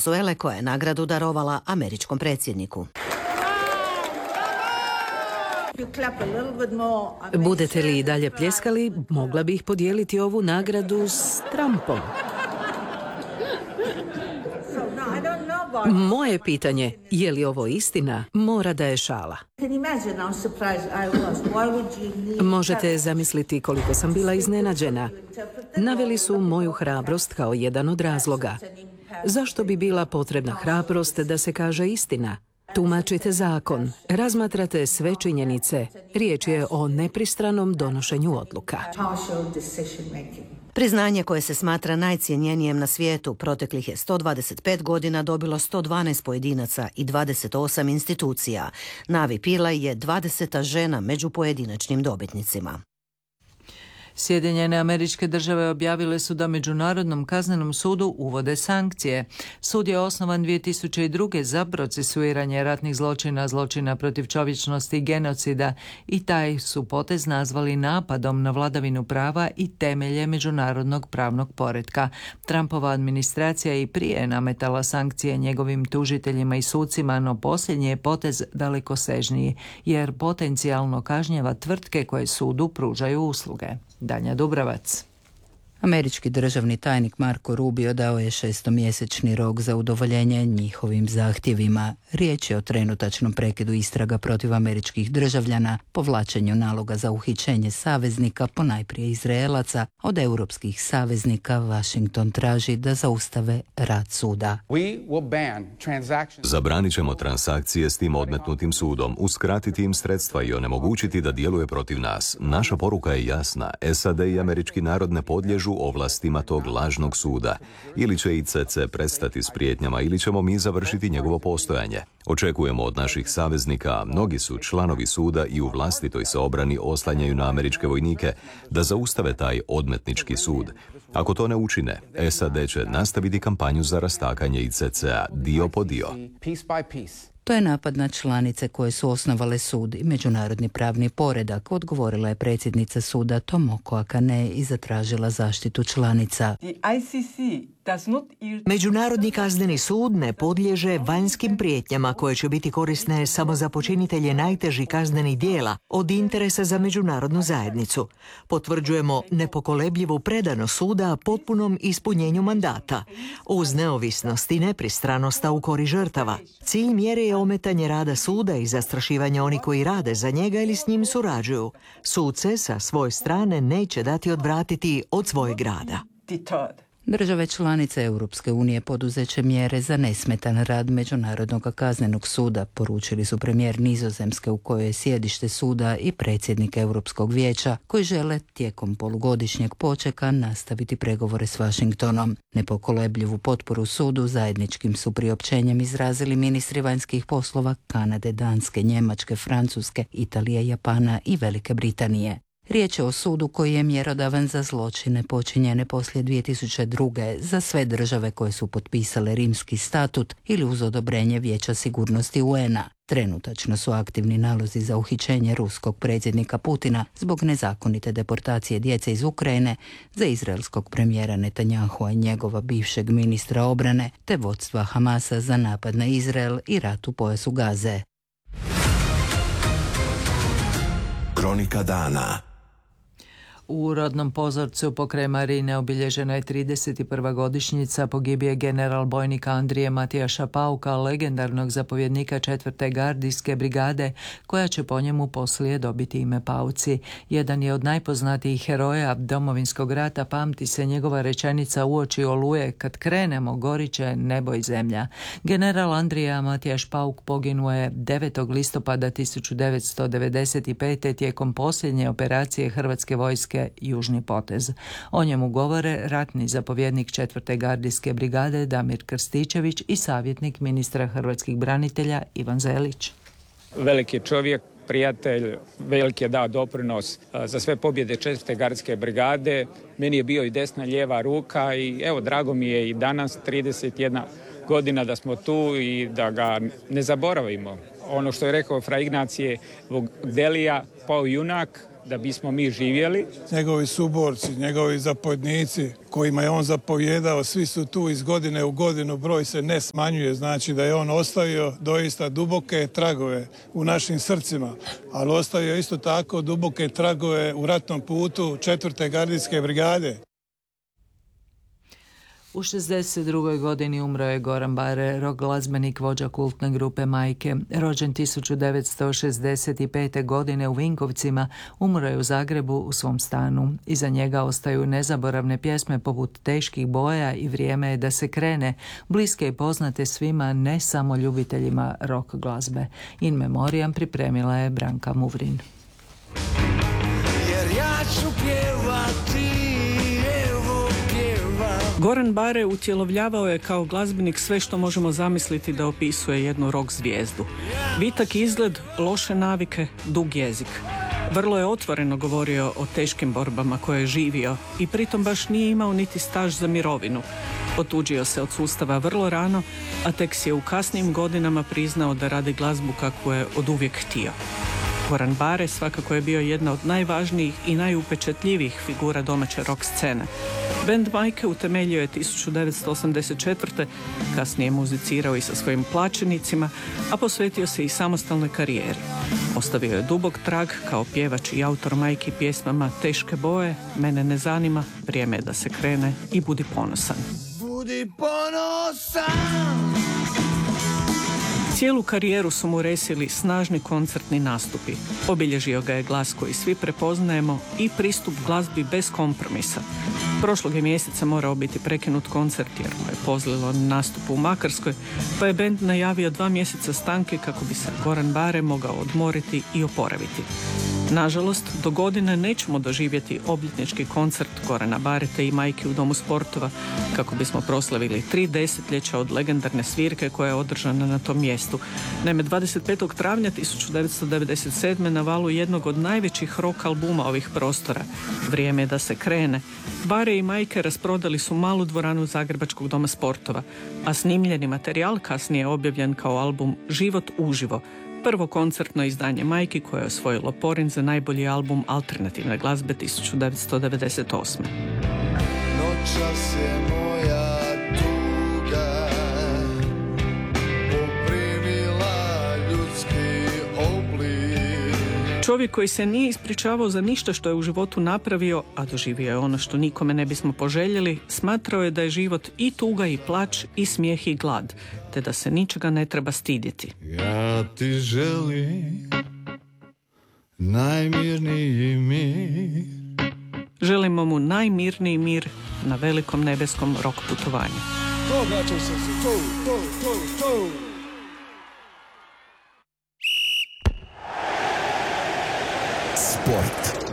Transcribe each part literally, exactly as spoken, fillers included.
Venezuele koja je nagradu darovala američkom predsjedniku. Budete li i dalje pljeskali, mogla bih podijeliti ovu nagradu s Trumpom. Moje pitanje, je li ovo istina, mora da je šala. Možete zamisliti koliko sam bila iznenađena. Naveli su moju hrabrost kao jedan od razloga. Zašto bi bila potrebna hrabrost da se kaže istina? Tumačite zakon, razmatrate sve činjenice. Riječ je o nepristranom donošenju odluka. Priznanje koje se smatra najcjenjenijem na svijetu proteklih je sto dvadeset pet godina dobilo sto dvanaest pojedinaca i dvadeset osam institucija. Navi Pillay je dvadeseta žena među pojedinačnim dobitnicima. Sjedinjene Američke Države objavile su da Međunarodnom kaznenom sudu uvode sankcije. Sud je osnovan dvije tisuće druge za procesuiranje ratnih zločina, zločina protiv čovječnosti i genocida i taj su potez nazvali napadom na vladavinu prava i temelje međunarodnog pravnog poretka. Trumpova administracija i prije nametala sankcije njegovim tužiteljima i sucima, no posljednji je potez dalekosežniji, jer potencijalno kažnjava tvrtke koje sudu pružaju usluge. Danja Dubravac. Američki državni tajnik Marco Rubio dao je šestomjesečni rok za udovoljenje njihovim zahtjevima. Riječ je o trenutačnom prekidu istraga protiv američkih državljana, povlačenju naloga za uhićenje saveznika, ponajprije Izraelaca. Od europskih saveznika Washington traži da zaustave rad suda. Zabranit ćemo transakcije s tim odmetnutim sudom, uskratiti im sredstva i onemogućiti da djeluje protiv nas. Naša poruka je jasna. S A D i američki narod ne podliježu ovlastima tog lažnog suda. Ili će I C C prestati s prijetnjama ili ćemo mi završiti njegovo postojanje. Očekujemo od naših saveznika, mnogi su članovi suda i u vlastitoj se obrani oslanjaju na američke vojnike, da zaustave taj odmetnički sud. Ako to ne učine, S A D će nastaviti kampanju za rastakanje I C C-a dio po dio. To je napad na članice koje su osnovale sud i međunarodni pravni poredak, odgovorila je predsjednica suda Tomoko Akane i zatražila zaštitu članica. Međunarodni kazneni sud ne podliježe vanjskim prijetnjama koje će biti korisne samo za počinitelje najtežih kaznenih djela od interesa za međunarodnu zajednicu. Potvrđujemo nepokolebljivu predanost suda potpunom ispunjenju mandata, uz neovisnost i nepristranost u korist žrtava. Cilj mjere je ometanje rada suda i zastrašivanje onih koji rade za njega ili s njim surađuju. Suce sa svoje strane neće dati odvratiti od svojeg rada. Države članice Europske unije poduzeće mjere za nesmetan rad Međunarodnog kaznenog suda, poručili su premijer Nizozemske u kojoj je sjedište suda i predsjednik Europskog vijeća, koji žele tijekom polugodišnjeg počeka nastaviti pregovore s Washingtonom. Nepokolebljivu potporu sudu zajedničkim su priopćenjem izrazili ministri vanjskih poslova Kanade, Danske, Njemačke, Francuske, Italije, Japana i Velike Britanije. Riječ je o sudu koji je mjerodavan za zločine počinjene poslije dvije tisuće druge za sve države koje su potpisale Rimski statut ili uz odobrenje Vijeća sigurnosti U N-a. Trenutačno su aktivni nalozi za uhićenje ruskog predsjednika Putina zbog nezakonite deportacije djece iz Ukrajine, za izraelskog premijera Netanjahua i njegova bivšeg ministra obrane, te vodstva Hamasa za napad na Izrael i rat u pojasu Gaze. Kronika dana. U rodnom pozorcu pokraj Marine obilježena je trideset prva godišnjica pogibije general bojnika Andrije Matijaša Pauka, legendarnog zapovjednika četvrte gardijske brigade, koja će po njemu poslije dobiti ime Pauci. Jedan je od najpoznatijih heroja Domovinskog rata, pamti se njegova rečenica uoči oluje: kad krenemo, gorit će nebo i zemlja. General Andrija Matijaš Pauk poginuo je devetog listopada tisuću devetsto devedeset pete. tijekom posljednje operacije Hrvatske vojske Južni potez. O njemu govore ratni zapovjednik četvrte gardijske brigade Damir Krstičević i savjetnik ministra hrvatskih branitelja Ivan Zelić. Veliki čovjek, prijatelj, velik je dao doprinos za sve pobjede četvrte gardijske brigade. Meni je bio i desna lijeva ruka i evo, drago mi je i danas, trideset jedna godina, da smo tu i da ga ne zaboravimo. Ono što je rekao fra Ignacije Vogdelija, pao junak, da bismo mi živjeli. Njegovi suborci, njegovi zapovjednici kojima je on zapovjedao, svi su tu iz godine u godinu, broj se ne smanjuje, znači da je on ostavio doista duboke tragove u našim srcima, ali ostavio isto tako duboke tragove u ratnom putu četvrte gardijske brigade. U šezdeset drugoj godini umro je Goran Bare, rock glazbenik, vođa kultne grupe Majke. Rođen tisuću devetsto šezdeset pete. godine u Vinkovcima, umro je u Zagrebu u svom stanu. Iza njega ostaju nezaboravne pjesme poput Teških boja i Vrijeme je da se krene, bliske i poznate svima, ne samo ljubiteljima rock glazbe. In memoriam pripremila je Branka Muvrin. Jer ja ću pjevati. Goran Bare utjelovljavao je kao glazbenik sve što možemo zamisliti da opisuje jednu rock zvijezdu. Vitak izgled, loše navike, dug jezik. Vrlo je otvoreno govorio o teškim borbama koje je živio i pritom baš nije imao niti staž za mirovinu. Otuđio se od sustava vrlo rano, a tek si je u kasnijim godinama priznao da radi glazbu kakvu je oduvijek htio. Goran Bare svakako je bio jedna od najvažnijih i najupečatljivijih figura domaće rock scene. Band Majke utemeljio je tisuću devetsto osamdeset četvrte. Kasnije je muzicirao i sa svojim plaćenicima, a posvetio se i samostalnoj karijeri. Ostavio je dubok trag kao pjevač i autor Majki pjesmama Teške boje, Mene ne zanima, Vrijeme je da se krene i Budi ponosan. Budi ponosan. Cijelu karijeru su mu resili snažni koncertni nastupi. Obilježio ga je glas koji svi prepoznajemo i pristup glazbi bez kompromisa. Prošlog je mjeseca morao biti prekinut koncert jer mu je pozlilo na nastupu u Makarskoj, pa je bend najavio dva mjeseca stanke kako bi se Goran Bare mogao odmoriti i oporaviti. Nažalost, do godine nećemo doživjeti obljetnički koncert Gorana Barete i Majke u Domu sportova kako bismo proslavili tri desetljeća od legendarne svirke koja je održana na tom mjestu. Naime, dvadeset petog travnja tisuću devetsto devedeset sedme. na valu jednog od najvećih rock albuma ovih prostora, Vrijeme je da se krene, Bare i Majke rasprodali su malu dvoranu Zagrebačkog Doma sportova, a snimljeni materijal kasnije je objavljen kao album Život uživo, prvo koncertno izdanje Majki koje je osvojilo Porin za najbolji album alternativne glazbe tisuću devetsto devedeset osme. Noćas je moja tuga poprimila ljudski oblik. Čovjek koji se nije ispričavao za ništa što je u životu napravio, a doživio je ono što nikome ne bismo poželjeli, smatrao je da je život i tuga i plač i smijeh i glad, te da se ničega ne treba stidjeti. Ja ti želim najmirniji mir. Želimo mu najmirniji mir na velikom nebeskom rock putovanju. To znači se to, to, to, to. Sport.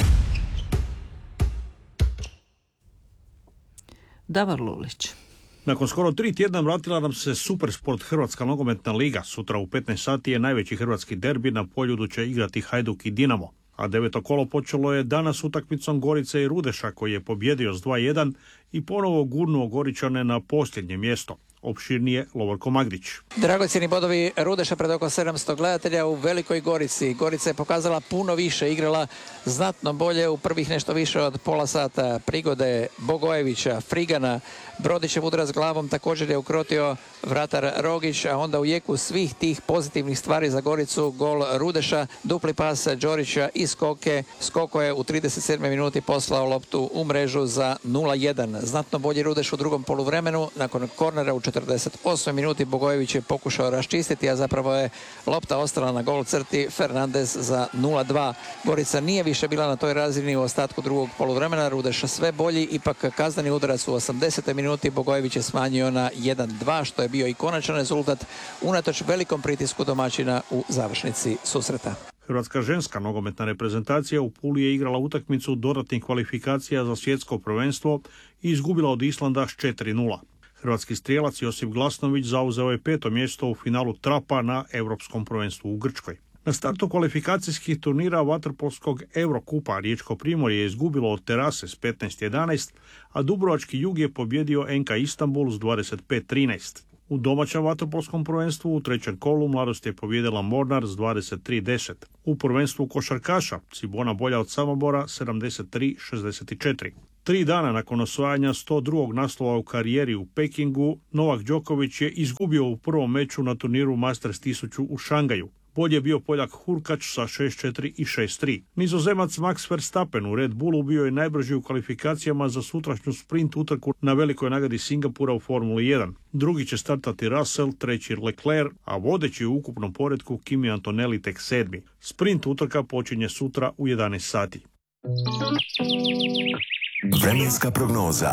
Davor Lulić. Nakon skoro tri tjedna vratila nam se Supersport Hrvatska nogometna liga. Sutra u petnaest sati je najveći hrvatski derbi, na Poljudu će igrati Hajduk i Dinamo. A deveto kolo počelo je danas utakmicom Gorice i Rudeša koji je pobjedio s dva jedan i ponovo gurnuo Goričane na posljednje mjesto. Opširnije Lovorko Magdić. Dragocjeni bodovi Rudeša pred oko sedamsto gledatelja u Velikoj Gorici. Gorica je pokazala puno više, igrala znatno bolje u prvih nešto više od pola sata. Prigode Bogojevića, Frigana, Brodićev udarac glavom također je ukrotio vratar Rogić, a onda u jeku svih tih pozitivnih stvari za Goricu gol Rudeša, dupli pas Đorića i skoke. Skoko je u trideset sedmoj minuti poslao loptu u mrežu za nula jedan. Znatno bolji Rudeš u drugom poluvremenu. Nakon kornera u četrdeset osmoj minuti Bogojević je pokušao raščistiti, a zapravo je lopta ostala na gol crti. Fernandez za nula dva. Gorica nije više bila na toj razini u ostatku drugog poluvremena. Rudeš sve bolji, ipak kazneni udarac u osamdesetoj minuti Bogojević je smanjio na jedan dva, što je bio i konačan rezultat unatoč velikom pritisku domaćina u završnici susreta. Hrvatska ženska nogometna reprezentacija u Puli je igrala utakmicu dodatnih kvalifikacija za svjetsko prvenstvo i izgubila od Islanda s četiri nula. Hrvatski strijelac Josip Glasnović zauzeo je peto mjesto u finalu trapa na Europskom prvenstvu u Grčkoj. Na startu kvalifikacijskih turnira vaterpolskog Eurokupa Riječko Primorje je izgubilo od Terase s petnaest jedanaest, a Dubrovački Jug je pobjedio N K Istanbul s dvadeset pet trinaest. U domaćem vaterpolskom prvenstvu u trećem kolu Mladost je pobijedila Mornar s dvadeset tri deset. U prvenstvu košarkaša Cibona bolja od Samobora sedamdeset tri šezdeset četiri. Tri dana nakon osvajanja sto drugog naslova u karijeri u Pekingu, Novak Đoković je izgubio u prvom meču na turniru Masters tisuću u Šangaju. Bolje je bio Poljak Hurkač sa šest četiri i šest tri. Nizozemac Max Verstappen u Red Bullu bio je najbrži u kvalifikacijama za sutrašnju sprint utrku na velikoj nagradi Singapura u Formuli jedan. Drugi će startati Russell, treći Leclerc, a vodeći u ukupnom poretku Kimi Antonelli tek sedmi. Sprint utrka počinje sutra u jedanaest sati. Vremenska prognoza.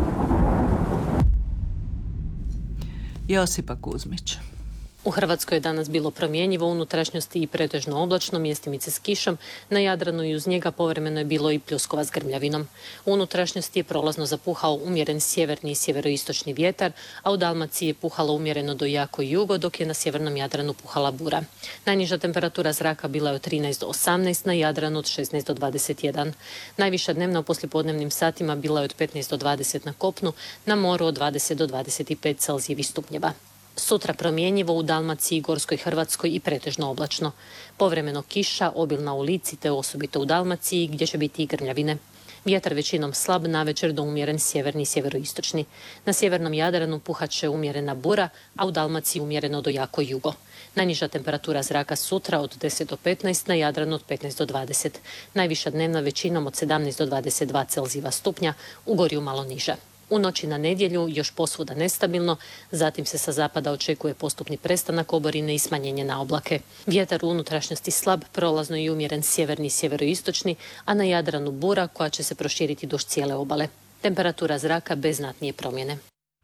Josipa Kuzmić. U Hrvatskoj je danas bilo promjenjivo, u unutrašnjosti i pretežno oblačno, mjestimice s kišom, na Jadranu i uz njega povremeno je bilo i pljuskova s grmljavinom. U unutrašnjosti je prolazno zapuhao umjeren sjeverni i sjeveroistočni vjetar, a u Dalmaciji je puhalo umjereno do jako jugo, dok je na sjevernom Jadranu puhala bura. Najniža temperatura zraka bila je od trinaest do osamnaest, na Jadranu od šesnaest do dvadeset jedan. Najviša dnevna u poslijepodnevnim satima bila je od petnaest do dvadeset na kopnu, na moru od dvadeset do dvadeset pet celzijevih stupnjeva. Sutra promjenjivo u Dalmaciji, Gorskoj Hrvatskoj i pretežno oblačno. Povremeno kiša, obilna u Lici te osobito u Dalmaciji gdje će biti i grmljavine. Vjetar većinom slab, navečer do umjeren sjeverni i sjeveroistočni. Na sjevernom Jadranu puhat će umjerena bura, a u Dalmaciji umjereno do jako jugo. Najniža temperatura zraka sutra od deset do petnaest, na Jadranu od petnaest do dvadeset. Najviša dnevna većinom od sedamnaest do dvadeset dva celzijeva stupnja, u Gorju malo niža. U noći na nedjelju još posvuda nestabilno, zatim se sa zapada očekuje postupni prestanak oborine i smanjenje na oblake. Vjetar u unutrašnjosti slab, prolazno i umjeren sjeverni i sjeveroistočni, a na Jadranu bura koja će se proširiti duž cijele obale. Temperatura zraka bez znatnije promjene.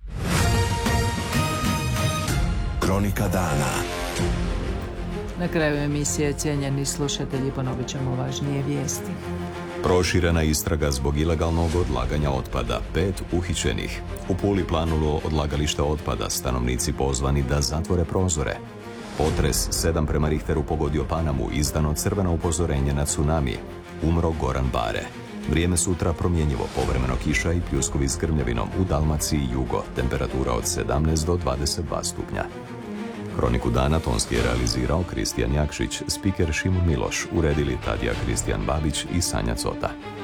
Kronika dana. Na kraju emisije, cijenjeni slušatelji, ponovit ćemo važnije vijesti. Proširena istraga zbog ilegalnog odlaganja otpada. Pet uhićenih. U Puli planulo odlagalište otpada. Stanovnici pozvani da zatvore prozore. Potres sedam prema Richteru pogodio Panamu. Izdano crveno upozorenje na tsunami. Umro Goran Bare. Vrijeme sutra promjenjivo, povremeno kiša i pljuskovi s grmljavinom. U Dalmaciji i jugo. Temperatura od sedamnaest do dvadeset dva stupnja. Kroniku dana tonski je realizirao Kristijan Jakšić, spiker Šimun Miloš, uredili Tadija Kristijan Babić i Sanja Cota.